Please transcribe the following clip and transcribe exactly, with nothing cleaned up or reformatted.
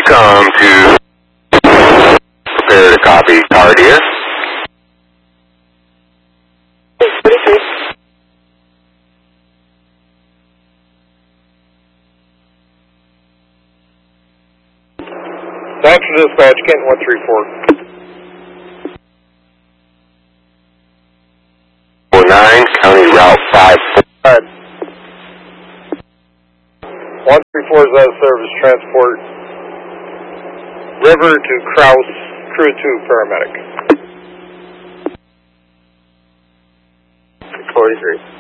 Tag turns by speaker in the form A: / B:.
A: come to prepare to copy. Tower, dear.
B: forty-three.
C: Central Dispatch, Kent one three four.
A: four nine, County Route five.
C: one three four is out of service, transport River to Kraus, Crew two, paramedic.
A: forty-three.